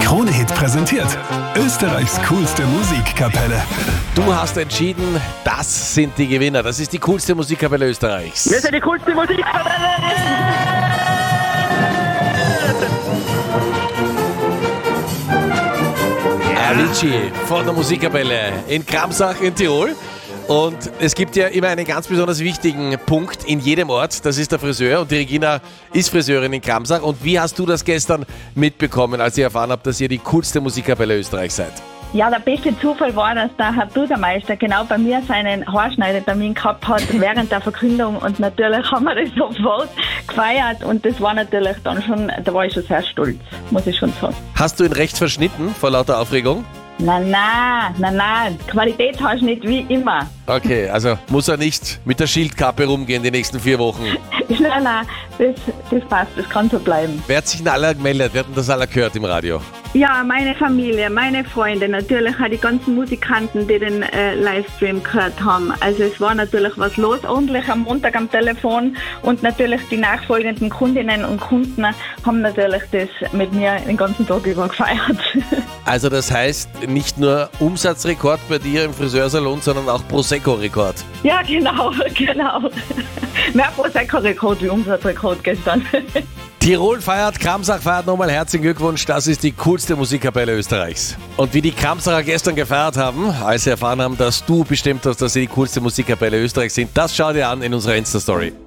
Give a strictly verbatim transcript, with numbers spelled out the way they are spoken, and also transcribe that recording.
Krone-Hit präsentiert. Österreichs coolste Musikkapelle. Du hast entschieden, das sind die Gewinner. Das ist die coolste Musikkapelle Österreichs. Wir sind die coolste Musikkapelle! Avicii von der Musikkapelle in Kramsach in Tirol. Und es gibt ja immer einen ganz besonders wichtigen Punkt in jedem Ort, das ist der Friseur. Und die Regina ist Friseurin in Kramsach. Und wie hast du das gestern mitbekommen, als ihr erfahren habt, dass ihr die coolste Musikkapelle Österreichs seid? Ja, der beste Zufall war, dass der Herr Bürgermeister genau bei mir seinen Haarschneidetermin gehabt hat während der Verkündung, und natürlich haben wir das sofort gefeiert, und das war natürlich dann schon, da war ich schon sehr stolz, muss ich schon sagen. Hast du ihn recht verschnitten vor lauter Aufregung? Nein, nein, nein, nein, Qualitätshaarschnitt wie immer. Okay, also muss er nicht mit der Schildkappe rumgehen die nächsten vier Wochen. Nein, nein, das, das passt, das kann so bleiben. Wer hat sich denn alle gemeldet? Wer hat denn das alle gehört im Radio? Ja, meine Familie, meine Freunde, natürlich auch die ganzen Musikanten, die den äh, Livestream gehört haben. Also es war natürlich was los, ordentlich am Montag am Telefon, und natürlich die nachfolgenden Kundinnen und Kunden haben natürlich das mit mir den ganzen Tag über gefeiert. Also das heißt, nicht nur Umsatzrekord bei dir im Friseursalon, sondern auch Prosecco-Rekord. Ja, genau, genau. Mehr Prosecco-Rekord wie Umsatzrekord gestern. Tirol feiert, Kramsach feiert, nochmal herzlichen Glückwunsch, das ist die coolste Musikkapelle Österreichs. Und wie die Kramsacher gestern gefeiert haben, als sie erfahren haben, dass du bestimmt hast, dass sie die coolste Musikkapelle Österreichs sind, das schau dir an in unserer Insta-Story.